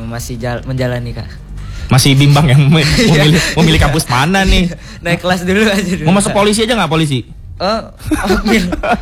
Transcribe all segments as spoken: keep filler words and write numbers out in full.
masih jala, menjalani kak. Masih bimbang yang memilih, memilih kampus mana nih? Naik kelas dulu aja dulu. Mau masuk polisi aja nggak polisi? Oh, oke.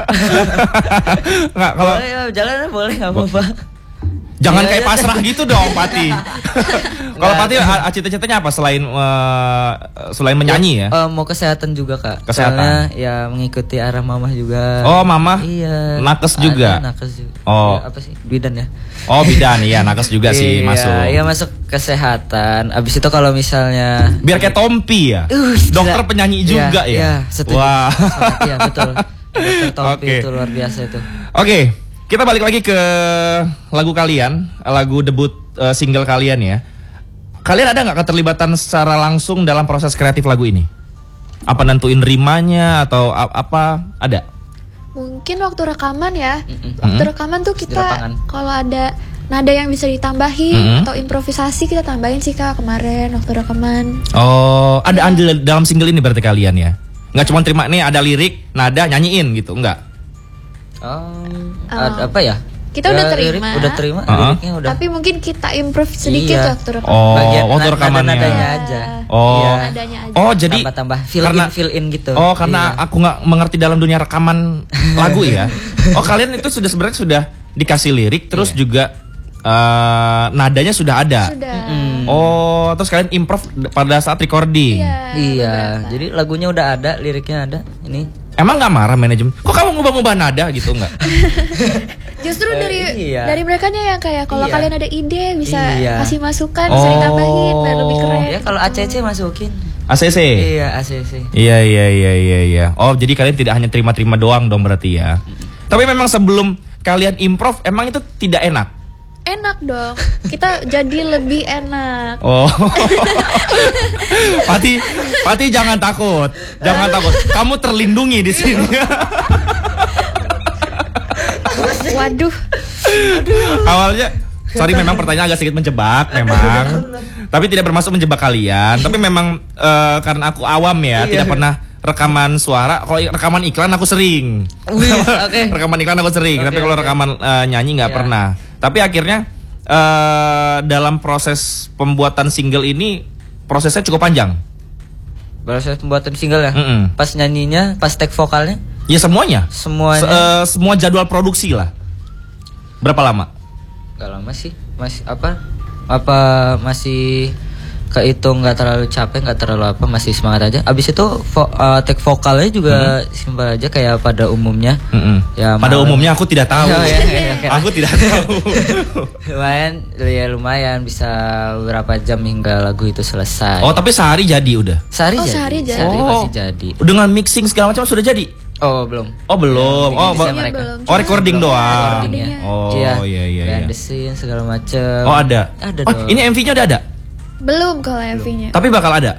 Nggak kalau boleh, jalan boleh nggak apa-apa. Jangan Ya, kayak ya. pasrah gitu dong, Pati. Kalau Pati a- cita-citanya apa selain uh, selain menyanyi ya? Uh, mau kesehatan juga kak. Kesehatan. Soalnya ya mengikuti arah mamah juga. Oh, mama. Iya. Nakes Ada juga. nakes juga. Oh. Ya, apa sih? Bidan ya. Oh, bidan iya, nakes juga sih Iya, masuk. Iya masuk kesehatan. Abis itu kalau misalnya Biar kayak Tompi ya. Uh, Dokter gila. penyanyi juga Iya, ya. Iya, setuju. Wah. Sangat, iya betul. Dokter Tompi Oke. itu luar biasa itu. Oke, kita balik lagi ke lagu kalian, lagu debut uh, single kalian ya. Kalian ada nggak keterlibatan secara langsung dalam proses kreatif lagu ini? Apa nentuin rimanya atau a- apa? Ada? Mungkin waktu rekaman ya. Mm-mm. Waktu Mm-mm. rekaman tuh Di kita lapangan. kalau ada nada yang bisa ditambahin Mm-mm. atau improvisasi kita tambahin sih kak kemarin waktu rekaman. Oh, ada andil dalam single ini berarti kalian ya? Nggak cuma terima nih ada lirik, nada nyanyiin gitu, enggak? Oh, Oh. ada apa ya? Kita udah terima. lirik udah terima, Uh-huh. liriknya udah. Tapi mungkin kita improve sedikit Iya. waktu rekaman. Oh, Bagian waktu na- rekamannya. nada-nadanya aja. Oh, Iya. Nadanya aja. oh jadi tambah-tambah fill karena- in fill in gitu. Oh, karena Iya. aku nggak mengerti dalam dunia rekaman lagu ya. Oh, kalian itu sudah sebenarnya sudah dikasih lirik, terus Iya. juga eh, nadanya sudah ada. Sudah. Mm. Oh, terus kalian improv pada saat recording. Iya. Iya, beberapa. jadi lagunya udah ada, liriknya ada. Ini Emang nggak marah manajemen? Kok kamu ngubah-ngubah nada gitu nggak? Justru Eh, dari iya. dari mereka yang kayak kalau Iya. kalian ada ide bisa Iya. kasih masukan, bisa ditambahin biar lebih keren. ya kalau A C C masukin. A C C. Iya, A C C. Iya iya iya iya iya. Oh, jadi kalian tidak hanya terima-terima doang dong berarti ya. Tapi memang sebelum kalian improv emang itu tidak enak. Enak dong. Kita jadi lebih enak. Oh. Pati, Pati jangan takut. Jangan takut. Kamu terlindungi di sini. Waduh. Awalnya sorry memang pertanyaan agak sedikit menjebak memang. Tapi tidak bermaksud menjebak kalian, tapi memang eh, karena aku awam ya, Iya. tidak pernah rekaman suara. Kalau rekaman iklan aku sering. Wih, oke. Rekaman iklan aku sering, Oke, tapi kalau oke. rekaman eh, nyanyi nggak Iya. pernah. Tapi akhirnya eh, dalam proses pembuatan single ini prosesnya cukup panjang. Proses pembuatan single ya. Mm-mm. Pas nyanyinya, pas take vokalnya, Ya semuanya. semuanya. Se- eh, semua jadwal produksi lah. Berapa lama? Gak lama sih, masih apa? Apa masih kehitung nggak terlalu capek, nggak terlalu apa, masih semangat aja. Abis itu vo, uh, take vokalnya juga simpel aja kayak pada umumnya. Mm-mm. Ya, Pada malam. umumnya aku tidak tahu. Oh, iya, iya, iya. Aku tidak tahu. Lumayan, ya lumayan bisa beberapa jam hingga lagu itu selesai. Oh, tapi sehari jadi udah. sehari Oh, jadi, sehari jadi. sehari Oh. pasti jadi. Dengan mixing segala macam sudah jadi. Oh belum. Oh, belum. Ya, Oh, bisa ba- mereka. belum. oh recording doang. Recordingnya. Oh, iya iya iya. Behind the scene segala macem. Oh, ada. Ada Oh, dong. ini M V-nya udah ada. Belum kalau M V-nya. Tapi bakal ada.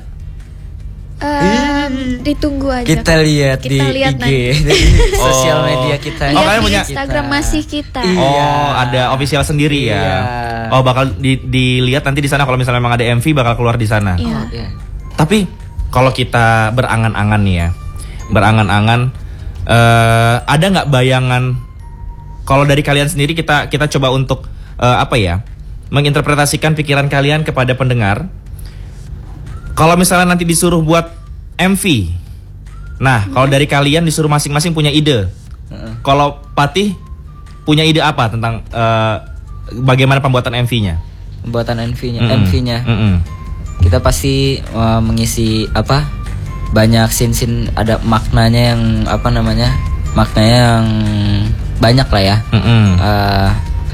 Em, ditunggu aja. Kita lihat di Kita lihat I G, nanti. di sosial Oh. media kita. Oh, Lihat kalian di punya- Instagram masih kita. Iya. Oh, ada official sendiri ya. Iya. Oh, bakal di- dilihat nanti di sana kalau misalnya memang ada M V bakal keluar di sana. Iya. Oh, iya. Tapi kalau kita berangan-angan nih ya, berangan-angan, eh, ada nggak bayangan? Kalau dari kalian sendiri kita kita coba untuk eh, apa ya, menginterpretasikan pikiran kalian kepada pendengar. Kalau misalnya nanti disuruh buat M V, nah kalau dari kalian disuruh masing-masing punya ide. Heeh. Kalau Patih punya ide apa tentang eh, bagaimana pembuatan M V-nya? Pembuatan M V-nya, Mm-mm. M V-nya. Mm-mm. Kita pasti uh, mengisi apa? Banyak scene-scene ada maknanya yang apa namanya? Maknanya yang banyak lah ya. Mm-mm. Eh,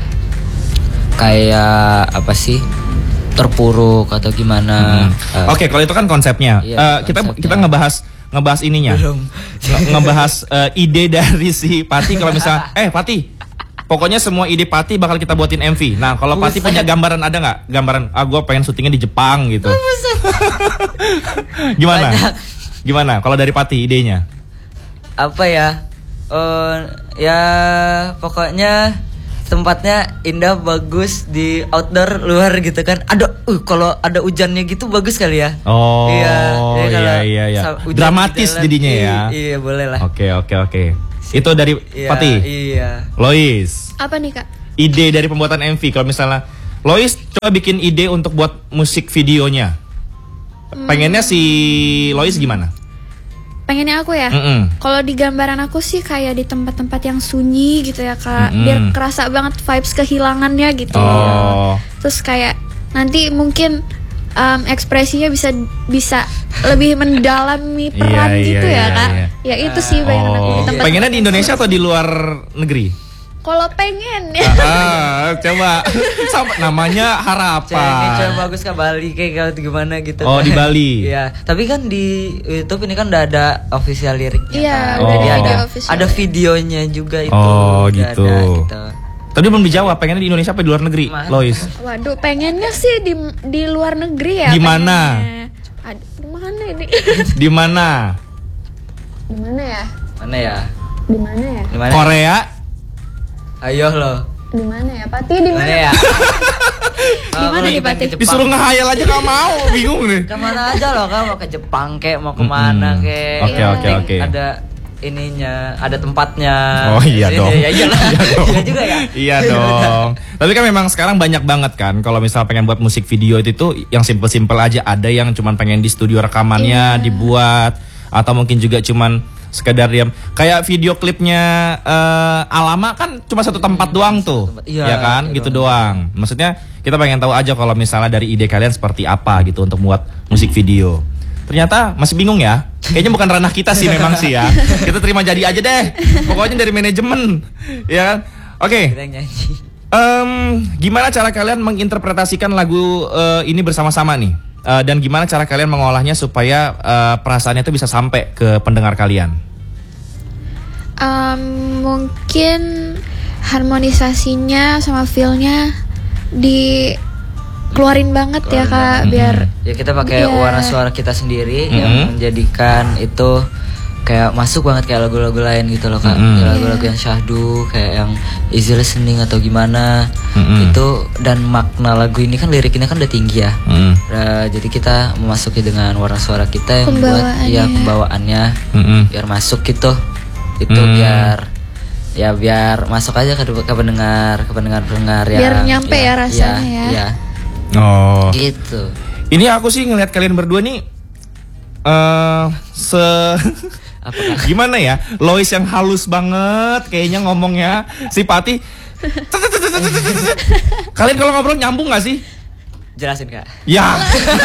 kayak apa sih? Terpuruk atau gimana? Eh, Oke, kalau itu kan konsepnya. Iya, Eh, kita konsepnya. kita ngebahas ngebahas ininya. Nge- ngebahas eh, ide dari si Pati kalau misalnya eh Pati, pokoknya semua ide Pati bakal kita buatin M V. Nah, kalau Pati Buset. punya gambaran ada nggak? Gambaran ah gue pengen syutingnya di Jepang gitu. Gimana? Banyak. Gimana? Kalau dari Pati idenya? Apa ya? Eh, ya pokoknya tempatnya indah, bagus, di outdoor luar gitu kan. Ada uh kalau ada hujannya gitu bagus kali ya. Oh, iya, ya, kalau iya, iya, iya. sa- hujan Dramatis di jalan, jadinya ya. Iya, iya boleh lah. Oke, oke, oke. Itu dari Iya, Pati. Iya. Lois. Apa nih kak? Ide dari pembuatan M V kalau misalnya Lois coba bikin ide untuk buat musik videonya. Pengennya si Lois gimana? Pengennya aku ya, Mm-mm. kalau di gambaran aku sih kayak di tempat-tempat yang sunyi gitu ya kak, Mm-mm. biar kerasa banget vibes kehilangannya gitu. Oh. Terus kayak nanti mungkin um, ekspresinya bisa bisa lebih mendalami peran Iya, gitu iya, ya iya, kak. iya. Ya itu sih bayangan aku di Oh. tempat. Pengennya di Indonesia atau di luar negeri? Kalau pengen ya. Ah, coba sama namanya harapan. Cengeng coba bagus ke Bali kayak kalau gimana gitu. Oh, kan. di Bali. Iya, tapi kan di YouTube ini kan udah ada official liriknya. Iya, kan. udah Jadi ada ada video official. ada videonya juga itu. Oh, udah gitu. ada, gitu. Tadi belum dijawab, pengennya di Indonesia apa di luar negeri, Mana? Lois? Waduh, pengennya sih di di luar negeri ya. Di mana? pengennya. Aduh, di mana ini? Di mana? Di mana ya? Mana ya? Di mana ya? Di mana? Korea? Ayo lo. Di mana ya? Pati di Mana mana? ya? Di mana di Pati? Disuruh ngehayal aja gak mau, bingung nih. Kemana aja loh, kan mau ke Jepang kek, mau kemana Mm-mm. kek. Oke, Yang oke, penting oke. Ada ininya, ada tempatnya. Oh iya Sini, dong. Ya iyalah. Iya dong. Iya juga ya. Iya dong. Tapi kan memang sekarang banyak banget kan kalau misal pengen buat musik video itu tuh yang simple-simple aja, ada yang cuman pengen di studio rekamannya dibuat atau mungkin juga cuman sekedar diam. Kayak video klipnya eh, Alama kan cuma satu tempat doang tuh. tempat. Iya, Ya kan? iya Gitu doang. doang. Maksudnya kita pengen tahu aja kalau misalnya dari ide kalian seperti apa gitu untuk buat musik video. Ternyata masih bingung ya. Kayaknya bukan ranah kita sih memang sih ya. Kita terima jadi aja deh. Pokoknya dari manajemen. Ya kan? Oke. Kita yang nyanyi. Em, gimana cara kalian menginterpretasikan lagu eh, ini bersama-sama nih? Eh, dan gimana cara kalian mengolahnya supaya eh, perasaannya itu bisa sampai ke pendengar kalian? Um, mungkin harmonisasinya sama feel-nya dikeluarin banget ya kak, biar Ya kita pakai Iya. warna suara kita sendiri Mhm. yang menjadikan itu kayak masuk banget kayak lagu-lagu lain gitu loh kak. Mhm. Kayak lagu-lagu yang syahdu, kayak yang easy listening atau gimana. Mhm. Itu dan makna lagu ini kan liriknya kan udah tinggi ya. Mm. Nah, jadi kita memasuki dengan warna suara kita yang buat Pembawaannya. ya pembawaannya Mm-mm. biar masuk gitu. Itu Hmm. biar ya biar masuk aja ke, ke pendengar, ke pendengar-pendengar ya. Biar nyampe ya rasanya ya. Iya, Oh. gitu. Ini aku sih ngelihat kalian berdua nih eh se Apakah gimana ya? Lois yang halus banget kayaknya ngomongnya. Si Pati kalian kalau ngobrol nyambung gak sih? jelasin kak? Ya.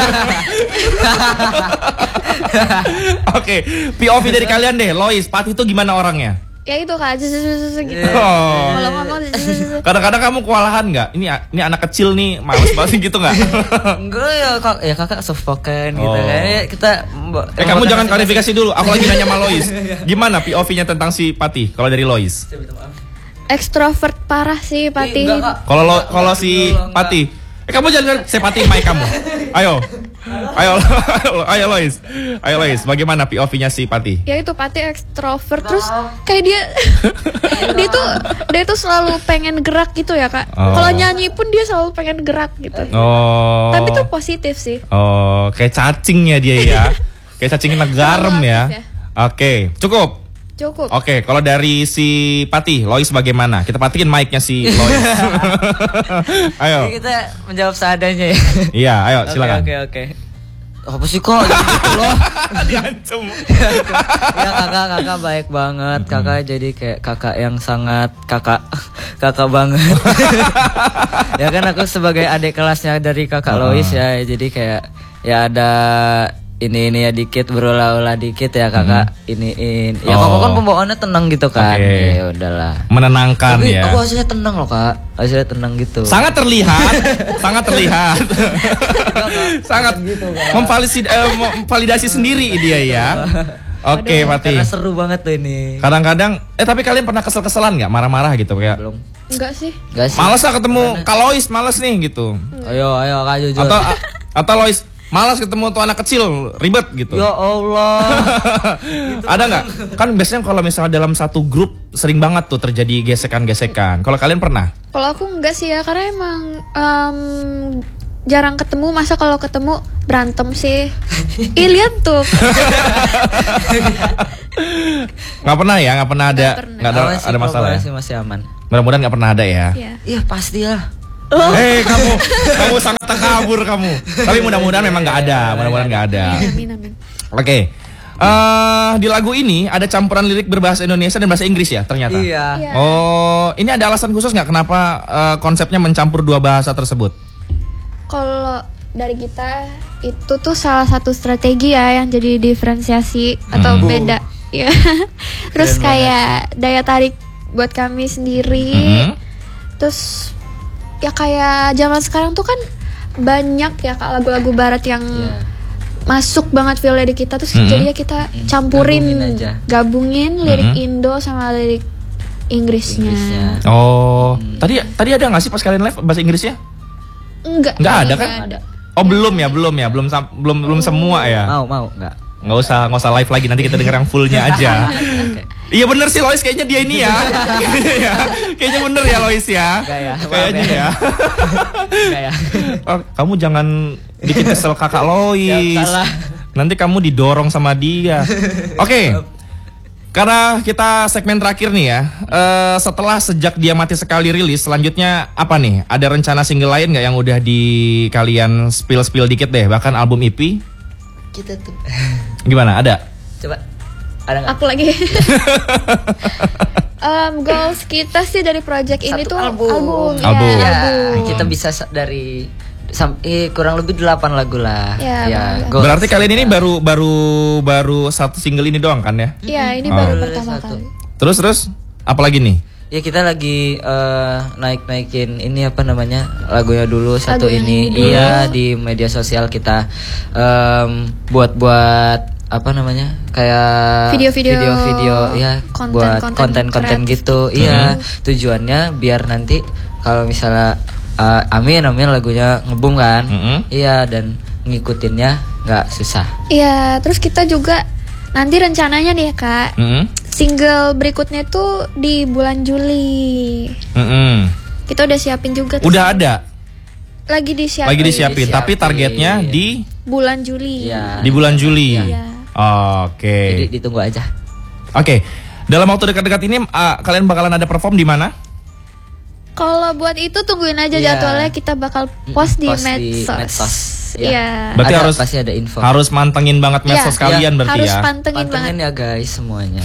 Oke, P O V dari kalian deh. Lois, Pati itu gimana orangnya? ya itu kak, zus-zus-zus gitu. Oh. Kalau ngomong zus-zus-zus. Kadang-kadang kamu kewalahan nggak? Ini ini anak kecil nih, males banget gitu nggak? Enggak ya kak, ya kakak soft spoken gitu Oh. kan. Ya, kita Eh kamu jangan klarifikasi dulu. Aku lagi nanya sama Lois. Gimana P O V-nya tentang si Pati? Kalau dari Lois? Ekstrovert parah sih Pati. Enggak, Kak. Kalau lo kalau si Enggak. Pati, eh kamu jangan saya Pati mic kamu. Ayo, ayo, ayo Lois, ayo Lois. Bagaimana P O V-nya si Pati? Ya itu Pati ekstrovert, terus kayak dia dia tuh dia tuh selalu pengen gerak gitu ya kak. Oh. Kalau nyanyi pun dia selalu pengen gerak gitu. Oh. Tapi tuh positif sih. Oh, kayak cacingnya dia ya. Kayak cacing kena garam ya. Relatif Oke, cukup. Cukup. Oke, kalau dari si Pati, Lois bagaimana? Kita patiin mic-nya si Lois. Ayo. Jadi kita menjawab seadanya ya. Iya, ayo Oke, silakan. Oke oke. Apa sih kok gitu loh? Diancam. Ya kakak kakak baik banget. Kakak jadi kayak kakak yang sangat kakak kakak banget. Ya kan aku sebagai adik kelasnya dari kakak Uh-uh. Lois ya. Jadi kayak ya ada ini ini ya dikit berulah-ulah dikit ya kakak iniin. Ya Oh. kakak kan pembawaannya tenang gitu kan. Oke. Ya udahlah. Menenangkan Tapi ya. aku hasilnya tenang loh kak. Hasilnya tenang gitu. Sangat terlihat, sangat terlihat. sangat memvalidasi, eh, memvalidasi sendiri dia ya. Oke, Pati. Karena seru banget tuh ini. Kadang-kadang, eh tapi kalian pernah kesel-keselan nggak, marah-marah gitu kayak? Belum. Enggak sih. Gak sih. Males lah ketemu Kak Lois, males nih gitu. Ayo ayo kak jujur. Atau atau Lois, malas ketemu tuh anak kecil, ribet gitu. Ya Allah. Ada nggak? Kan biasanya kalau misalnya dalam satu grup sering banget tuh terjadi gesekan-gesekan. Kalau kalian pernah? Kalau aku enggak sih ya, karena emang em, jarang ketemu. Masa kalau ketemu berantem sih? Ih lihat tuh. Nggak pernah ya, nggak pernah ada, Nggak pernah. nggak ada, Aman sih, ada masalah ya. masih masih aman. Mudah-mudahan nggak pernah ada ya. Iya. Iya pastilah. Hei kamu, kamu sangat takabur kamu. Tapi mudah-mudahan memang nggak ada, mudah-mudahan nggak ada. Amin amin. Oke, Eh, di lagu ini ada campuran lirik berbahasa Indonesia dan bahasa Inggris ya ternyata. Iya. Iya. Oh, ini ada alasan khusus nggak kenapa eh, konsepnya mencampur dua bahasa tersebut? Kalau dari kita itu tuh salah satu strategi ya yang jadi diferensiasi atau Hmm. beda. Ya. Terus Keren kayak daya tarik buat kami sendiri. Mhm. Terus ya kayak zaman sekarang tuh kan banyak ya Kak lagu-lagu barat yang Iya. masuk banget feel lirik kita, terus Mhm. jadinya kita campurin, Gabungin aja. gabungin lirik Mhm. Indo sama lirik Inggrisnya. Inggrisnya. Oh, tadi tadi ada nggak sih pas kalian live bahasa Inggrisnya? Enggak. Nggak ada kan? Nggak ada. Oh belum ya, belum ya, belum sam- belum belum semua ya. Mau mau nggak? Nggak usah nggak usah live lagi, nanti kita denger yang fullnya aja. Oke. Iya bener sih Lois, kayaknya dia ini ya. Iya, kayaknya bener ya Lois ya. Nggak ya, maaf Kayaknya ya. ya. Nggak ya. Oh, kamu jangan bikin kesel kakak Lois. Siap, salah. Nanti kamu didorong sama dia. Oke. Karena kita segmen terakhir nih ya. eh, setelah Sejak Dia Mati Sekali rilis, selanjutnya apa nih? Ada rencana single lain nggak yang udah di kalian spill-spill dikit deh? Bahkan album E P? Kita tuh. Gimana? Ada? Coba. Ada nggak? Aku lagi. um, goals kita sih dari project ini Satu tuh album. album. Album. Ya, Ya, album. kita bisa sa- dari sampai kurang lebih delapan lagu lah. Ya, benar. goals. Berarti kalian ini baru baru baru satu single ini doang kan ya? Iya, ini Oh. baru Baru pertama satu. kali. Terus terus apa lagi nih? Ya kita lagi eh, naik-naikin ini apa namanya lagunya dulu satu Lagunya ini. ini dulu. Iya di media sosial kita em, buat-buat apa namanya kayak Video-video, video-video ya konten- buat konten konten-konten kreatif gitu. Iya tujuannya biar nanti kalau misalnya eh, amin amin lagunya ngebum kan. Mm-mm. Iya dan ngikutinnya nggak susah. Iya, terus kita juga nanti rencananya nih ya Kak, Mm-mm. single berikutnya tuh di bulan Juli. Mm-mm. Kita udah siapin juga. tuh. Udah ada, Lagi disiapin. lagi disiapin, disiapin. tapi targetnya di Bulan Juli. Iya. di bulan Juli. Iya. Oke. Jadi ditunggu aja. Oke. Dalam waktu dekat-dekat ini uh, kalian bakalan ada perform di mana? Kalau buat itu tungguin aja Iya. jadwalnya, kita bakal post di Post di medsos. medsos. Iya. Berarti Ada- harus pasti ada info. Harus mantengin banget medsos Iya. kalian berarti Harus ya. pantengin Pantengin banget. ya guys semuanya.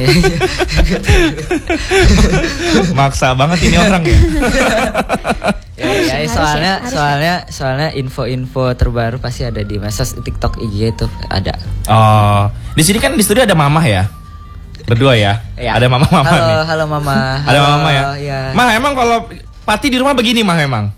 Maksa banget ini orang ya. ya, ya, Harus soalnya ya, harus soalnya soalnya info-info terbaru pasti ada di medsos, TikTok, I G itu ada. Oh, di sini kan di studio ada Mamah ya. Berdua ya. Ya. Ada Mama-mama Halo, nih. halo Mama. Ada Halo, Mama ya. Iya. Mah emang kalau Pati di rumah begini mah emang.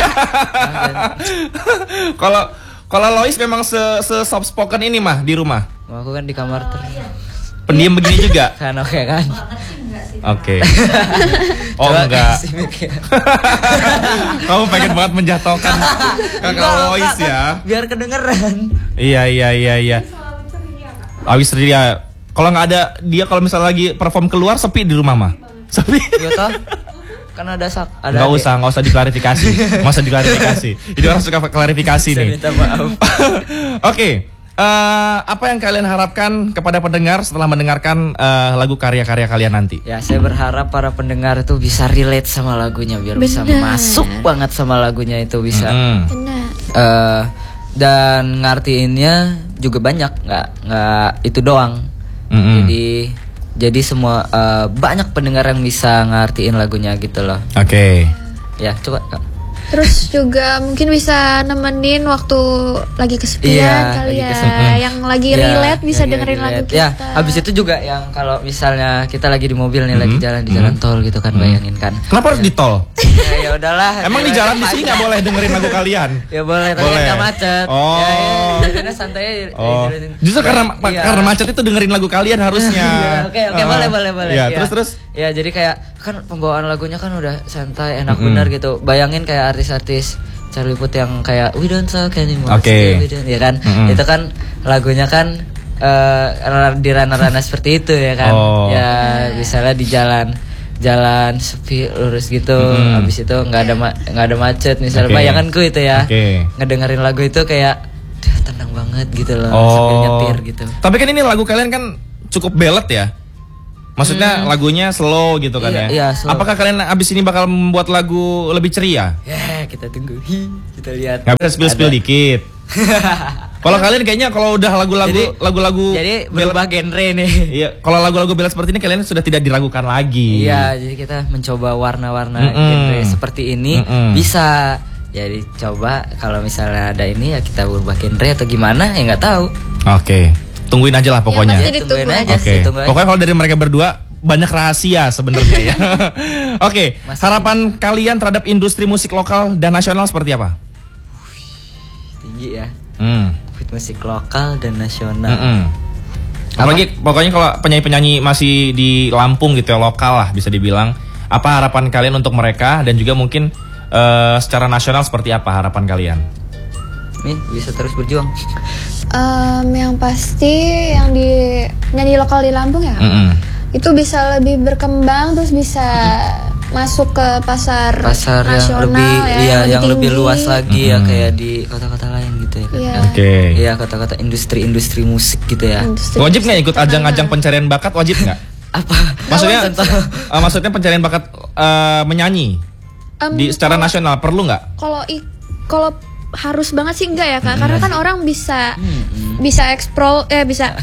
Kalau kalau Lois memang se, se soft spoken ini mah di rumah. Mau aku kan di kamar terus. Pendiam begini juga. Kan oke kan. Oke. Oh Coba enggak. kasih mic ya. Kamu pengen banget menjatuhkan kakak Enggak, Lois enggak, ya. kan biar kedengeran. Iya iya iya iya. Awis dia. Kalau nggak ada dia kalau misalnya lagi perform keluar sepi di rumah mah. Sepi. Iya toh? Kan ada sak ada Nggak adik. usah, nggak usah diklarifikasi, nggak usah diklarifikasi. Jadi orang suka klarifikasi Saya nih. minta maaf. Oke, eh, apa yang kalian harapkan kepada pendengar setelah mendengarkan eh, lagu karya-karya kalian nanti? Ya, saya berharap para pendengar itu bisa relate sama lagunya biar bisa Benar. masuk banget sama lagunya itu bisa. Mm. Benar. Eh, dan ngartiinnya juga banyak, nggak nggak itu doang. Mm-mm. Jadi jadi semua eh, banyak pendengar yang bisa ngartiin lagunya gitu loh. Oke. Ya, coba Kak. Terus juga mungkin bisa nemenin waktu lagi kesepian Iya, kali lagi ya. kesepian. Yang lagi Ya, relate bisa lagi dengerin lagu relate. kita. Ya, habis itu juga yang kalau misalnya kita lagi di mobil nih, lagi Mhm. jalan di jalan tol gitu kan, bayangin kan. Kenapa harus di tol? Ya, ya udahlah. Emang di jalan di sini nggak boleh dengerin lagu kalian? Ya boleh, tapi Boleh. kan nggak macet. Oh. Ya, ya, jalannya santai aja. Oh, Jalanin. justru karena Iya. karena macet itu dengerin lagu kalian harusnya. Iya, Oke, oke, Ah. boleh, boleh, boleh. Ya, Iya. terus terus. Ya, jadi kayak kan pembawaan lagunya kan udah santai, enak Mm-mm. bener gitu. Bayangin kayak artis-artis Charlie Puth yang kayak We Don't Talk Anymore. Oke. We Don't- ya kan? Mm-mm. Itu kan lagunya kan eh, di ranah-ranah seperti itu ya kan. Oh. Ya, misalnya di jalan jalan sepi lurus gitu, Mm-mm. habis itu nggak ada ma- nggak ada macet misalnya. Oke. Bayanganku itu ya. Oke. Ngedengerin lagu itu kayak "Duh, tenang banget gitu loh Oh. sambil nyetir gitu. Tapi kan ini lagu kalian kan cukup ballad ya. Maksudnya lagunya slow gitu kan Iya, ya. iya, slow. Apakah kalian abis ini bakal membuat lagu lebih ceria? Ya, kita tunggu. Hi, kita lihat. Nggak bisa spill-spill dikit. Kalau kalian kayaknya kalau udah lagu-lagu Jadi- lagu-lagu Jadi bela- berubah genre nih. Iya, kalau lagu-lagu bela seperti ini kalian sudah tidak diragukan lagi. Iya, jadi kita mencoba warna-warna Mm-mm. genre seperti ini Mm-mm. bisa. Jadi coba kalau misalnya ada ini ya kita berubah genre atau gimana ya nggak tahu. Oke. Tungguin aja lah pokoknya. pasti Ya, ditunggu tungguin aja Oke. sih, tunggu aja. Pokoknya kalau dari mereka berdua banyak rahasia sebenarnya ya. Oke, Masih- harapan kalian terhadap industri musik lokal dan nasional seperti apa? Tinggi ya. Hmm. Fit musik lokal dan nasional. Mm-mm. Apalagi pokoknya kalau penyanyi-penyanyi masih di Lampung gitu ya, lokal lah bisa dibilang. Apa harapan kalian untuk mereka dan juga mungkin eh, secara nasional seperti apa harapan kalian? Nih bisa terus berjuang. Em, yang pasti yang di nyanyi lokal di Lampung ya, Mm-mm. itu bisa lebih berkembang terus bisa masuk ke pasar, Pasar yang nasional lebih ya, iya yang lebih tinggi. luas lagi ya Mm-mm. kayak di kota-kota lain gitu ya kan. Iya. Oke. Iya, kota-kota industri-industri musik gitu ya. Industri Wajib nggak musik ikut terkenal. ajang-ajang pencarian bakat? Wajib nggak? Apa? Maksudnya, Contoh. eh, maksudnya pencarian bakat eh, menyanyi Em, di secara kalau- nasional perlu nggak? Kalau i- kalau harus banget sih enggak ya kak, karena kan orang bisa Mm-mm. bisa eksplor eh bisa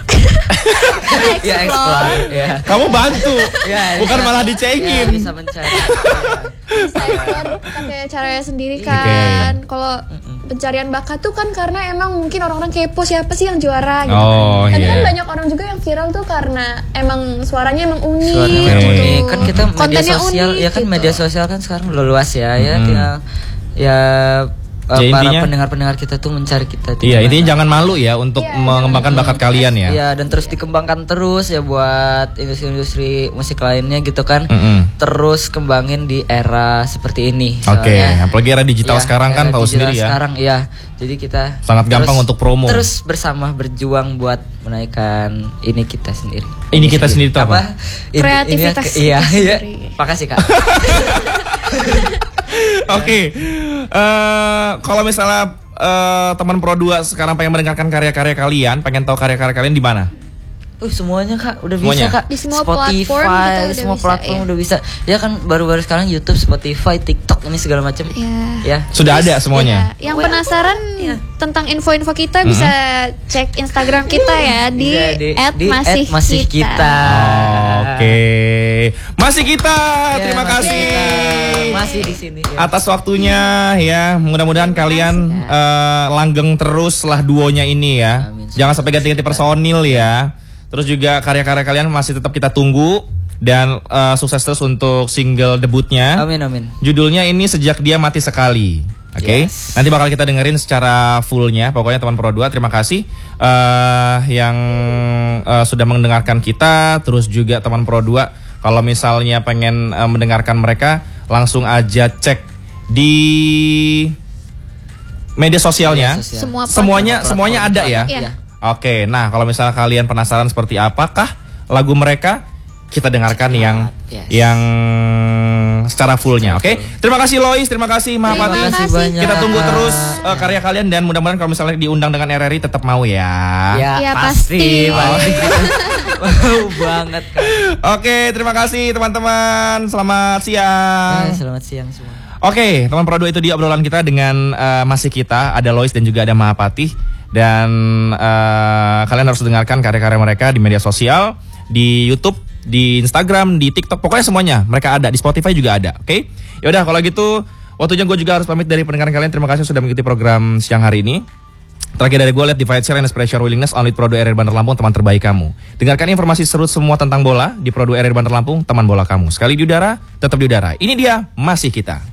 Ya explore ya. Kamu bantu, Ya, bukan bisa- malah ya, dicengin. bisa mencari. bisa explore pakai caranya sendiri kan. Kalau pencarian bakat tuh kan karena emang mungkin orang-orang kepo siapa sih yang juara gitu. Oh, kan. Tapi iya. kan banyak orang juga yang viral tuh karena emang suaranya emang unik. Suaranya Oke. gitu. unik. Kan kita media Kontennya sosial unik ya kan gitu. media sosial kan sekarang udah luas ya ya Mm-mm. tinggal ya uh, Ya, para intinya- pendengar-pendengar kita tuh mencari kita tuh Iya, gimana. intinya jangan malu ya untuk Iya, mengembangkan bakat kalian ya. Iya, dan terus dikembangkan terus ya buat industri-industri musik lainnya gitu kan. Mm-mm. Terus kembangin di era seperti ini. Oke, soalnya- apalagi era digital Iya, sekarang kan era tahu digital sendiri ya. Sekarang iya. Jadi kita Sangat gampang untuk promo. Terus bersama berjuang buat menaikkan ini kita sendiri. Ini kita sendiri tuh apa? Ini- Kreativitas ini- Iya, kita iya. sendiri. Makasih Kak. Oke, eh, kalau misalnya eh, teman Pro dua sekarang pengen mendengarkan karya-karya kalian, pengen tahu karya-karya kalian di mana? Uh, semuanya Kak, udah Semuanya? bisa Kak. Di semua Spotify, platform kita udah semua bisa, platform iya. udah bisa. Ya kan baru-baru sekarang YouTube, Spotify, TikTok ini segala macam. Iya. Ya. Sudah ada semuanya. Ya, yang Well, penasaran iya. tentang info-info kita bisa cek Instagram kita ya di, Bisa at di masih, at masih kita. kita. Oke, masih kita. Ya, Terima masih kasih kita. Masih di sini. Ya. atas waktunya ya. Mudah-mudahan kalian eh, langgeng terus setelah duonya ini ya. Amin. Jangan sampai ganti-ganti personil ya. Terus juga karya-karya kalian masih tetap kita tunggu dan eh, sukses terus untuk single debutnya. Amin amin. Judulnya ini Sejak Dia Mati Sekali. Oke, Yes. nanti bakal kita dengerin secara fullnya. Pokoknya teman Pro dua, terima kasih eh, yang eh, sudah mendengarkan kita. Terus juga teman Pro dua, kalau misalnya pengen eh, mendengarkan mereka, langsung aja cek di media sosialnya. Media sosial. Semua Semuanya platform. semuanya ada ya. Iya. Oke, nah kalau misalnya kalian penasaran seperti apakah lagu mereka, kita dengarkan yang Yes. yang secara fullnya. Oke, terima kasih Lois, terima kasih Mahapati. Terima kasih banyak. Kita tunggu terus uh, karya kalian dan mudah-mudahan kalau misalnya diundang dengan R R I tetap mau ya. Ya, Ya, pasti. pasti. pasti. Mau banget Kak. Oke, terima kasih teman-teman. Selamat siang. Ya, selamat siang semua. Oke, teman Pro dua, itu dia obrolan kita dengan uh, masih kita, ada Lois dan juga ada Mahapati. Dan uh, kalian harus dengarkan karya-karya mereka di media sosial, di YouTube, di Instagram, di TikTok, pokoknya semuanya. Mereka ada, di Spotify juga ada, oke? Yaudah, kalau gitu, waktunya gue juga harus pamit dari pendengar kalian. Terima kasih sudah mengikuti program siang hari ini. Terakhir dari gue, lihat di Fight Share and Inspiration Willingness, only Pro dua R R Bandar Lampung, teman terbaik kamu. Dengarkan informasi seru semua tentang bola di Pro dua R R Bandar Lampung, teman bola kamu. Sekali di udara, tetap di udara. Ini dia, masih kita.